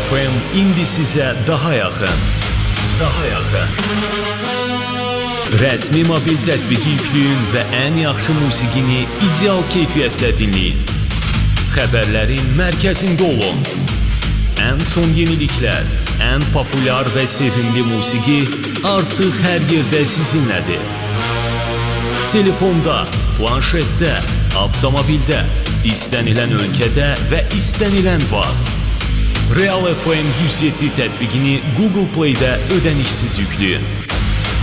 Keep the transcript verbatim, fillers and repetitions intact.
F M indi sizə daha yaxın. Daha yaxın. Rəsmi mobil tətbiqi yükləyin və ən yaxşı musiqini ideal keyfiyyətlə dinləyin. Xəbərlərin mərkəzində olun. Ən son yeniliklər, ən populyar və sevimli musiqi artıq hər yerdə sizinlədir. Telefonda, planşetdə, avtomobildə, istənilən ölkədə və istənilən vaxt. Real F M yüz yeddi tətbiqini Google Play-də ödənişsiz yükləyin.